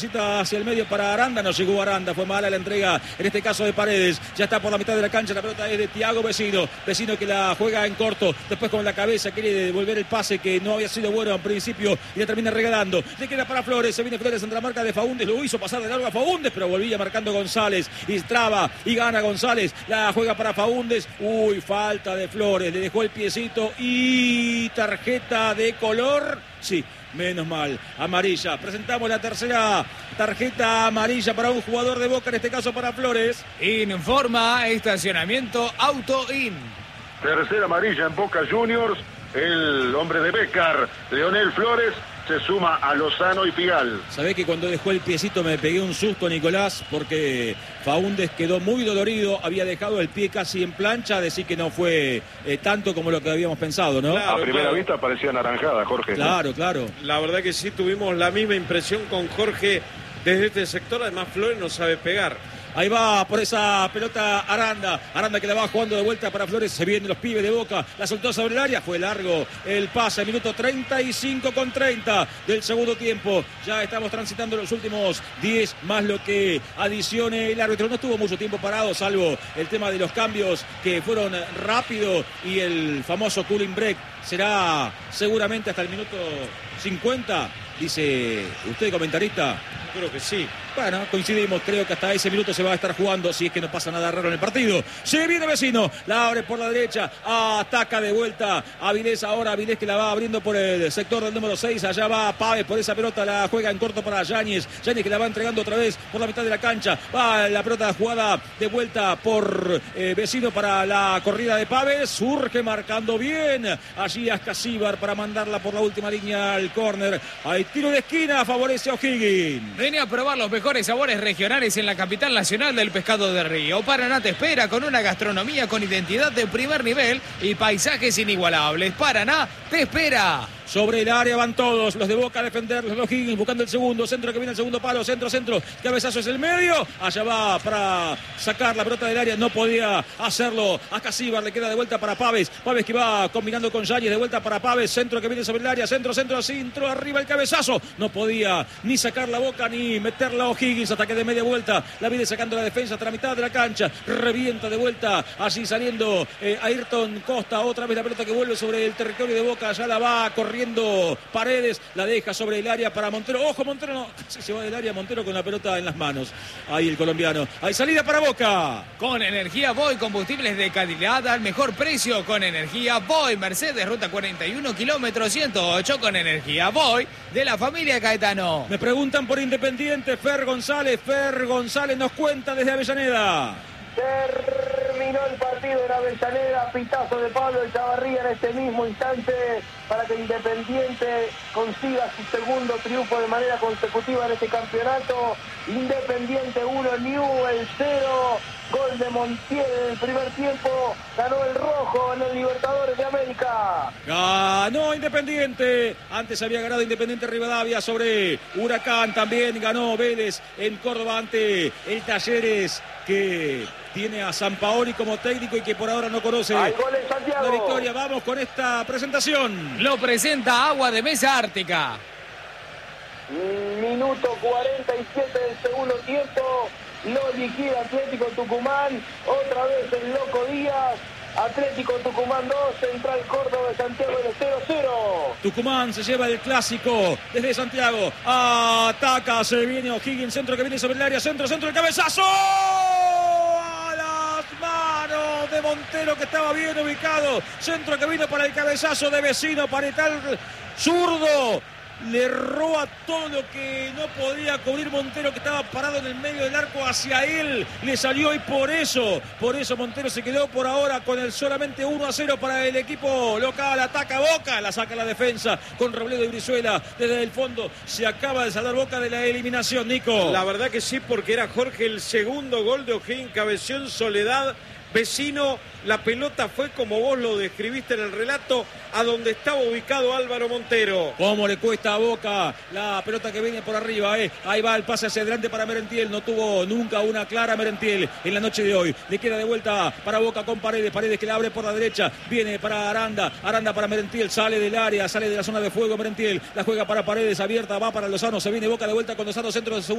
Hacia el medio para Aranda, no llegó Aranda, fue mala la entrega, en este caso de Paredes, ya está por la mitad de la cancha, la pelota es de Thiago Vecino que la juega en corto, después con la cabeza quiere devolver el pase que no había sido bueno en principio y la termina regalando, le queda para Flores, se viene Flores entre la marca de Faúndez, lo hizo pasar de largo a Faúndez, pero volvía marcando González, y traba y gana González, la juega para Faúndez, falta de Flores, le dejó el piecito y tarjeta de color, sí. Menos mal, amarilla. Presentamos la tercera tarjeta amarilla para un jugador de Boca, en este caso para Flores. Informa estacionamiento Auto-In. Tercera amarilla en Boca Juniors. El hombre de Bécar, Leonel Flores, se suma a Lozano y Figal. Sabés que cuando dejó el piecito me pegué un susto, Nicolás, porque Faúndez quedó muy dolorido, había dejado el pie casi en plancha, decir que no fue tanto como lo que habíamos pensado, ¿no? Claro, a primera vista parecía anaranjada, Jorge. Claro, claro. La verdad que sí, tuvimos la misma impresión con Jorge desde este sector, además Flores no sabe pegar. Ahí va por esa pelota Aranda que la va jugando de vuelta para Flores, se vienen los pibes de Boca, la soltó sobre el área, fue largo el pase, minuto 35:30 del segundo tiempo, ya estamos transitando los últimos 10 más lo que adicione el árbitro, no estuvo mucho tiempo parado, salvo el tema de los cambios que fueron rápido y el famoso cooling break será seguramente hasta el minuto 50, dice usted, comentarista. Creo que sí. Bueno, coincidimos, creo que hasta ese minuto se va a estar jugando si es que no pasa nada raro en el partido. Se viene Vecino, la abre por la derecha, ataca de vuelta Avilés, ahora Avilés que la va abriendo por el sector del número 6, allá va Páez por esa pelota, la juega en corto para Yáñez que la va entregando otra vez por la mitad de la cancha, va la pelota jugada de vuelta por Vecino para la corrida de Páez, surge marcando bien allí Ascasíbar para mandarla por la última línea al córner, hay tiro de esquina, favorece a O'Higgins. Vení a probar los mejores sabores regionales en la capital nacional del pescado de río. Paraná te espera con una gastronomía con identidad de primer nivel y paisajes inigualables. Paraná te espera. Sobre el área van todos, los de Boca a defender, los de O'Higgins buscando el segundo, centro que viene el segundo palo, centro, cabezazo es el medio, allá va para sacar la pelota del área, no podía hacerlo, Ascasíbar le queda de vuelta para Páez que va combinando con Yáñez, de vuelta para Páez, centro que viene sobre el área, centro, arriba el cabezazo, no podía ni sacar la Boca ni meterla a O'Higgins, hasta que de media vuelta la viene sacando la defensa hasta la mitad de la cancha, revienta de vuelta, allí saliendo Ayrton Costa, otra vez la pelota que vuelve sobre el territorio de Boca, ya la va corriendo Paredes, la deja sobre el área para Montero, ojo Montero, no, casi se va del área Montero con la pelota en las manos, ahí el colombiano, hay salida para Boca. Con Energía Boy, combustibles de calidad al mejor precio, con Energía Boy, Mercedes, ruta 41, kilómetro 108, con Energía Boy, de la familia Caetano. Me preguntan por Independiente, Fer González nos cuenta desde Avellaneda. Terminó el partido en Avellaneda, pitazo de Pablo Echavarría en este mismo instante para que Independiente consiga su segundo triunfo de manera consecutiva en este campeonato. Independiente 1, Newell's 0, gol de Montiel en el primer tiempo, ganó el rojo en el Libertadores de América. Ganó Independiente, antes había ganado Independiente Rivadavia sobre Huracán, también ganó Vélez en Córdoba ante el Talleres, que tiene a Sampaoli como técnico y que por ahora no conoce la victoria. Vamos con esta presentación. Lo presenta Agua de Mesa Ártica. Minuto 47 del segundo tiempo, lo liquida Atlético Tucumán, otra vez el Loco Díaz. Atlético Tucumán 2, Central Córdoba de Santiago del 0-0. Tucumán se lleva el clásico desde Santiago. Ataca, se viene O'Higgins, centro que viene sobre el área, centro, el cabezazo. A las manos de Montero, que estaba bien ubicado. Centro que vino para el cabezazo de Vecino, Paretal zurdo. Le roba todo lo que no podía cubrir Montero, que estaba parado en el medio del arco hacia él. Le salió y por eso Montero se quedó por ahora con el solamente 1-0 para el equipo local. Ataca Boca, la saca la defensa con Robledo y Brizuela desde el fondo. Se acaba de salvar Boca de la eliminación, Nico. La verdad que sí, porque era Jorge el segundo gol de O'Higgins, cabeció en soledad Vecino, la pelota fue como vos lo describiste en el relato, a donde estaba ubicado Álvaro Montero. Cómo le cuesta a Boca la pelota que viene por arriba, Ahí va el pase hacia adelante para Merentiel. No tuvo nunca una clara Merentiel en la noche de hoy. Le queda de vuelta para Boca con Paredes. Paredes que la abre por la derecha. Viene para Aranda. Aranda para Merentiel. Sale del área, sale de la zona de fuego Merentiel. La juega para Paredes, abierta, va para Lozano. Se viene Boca de vuelta con Lozano, centro de segundo.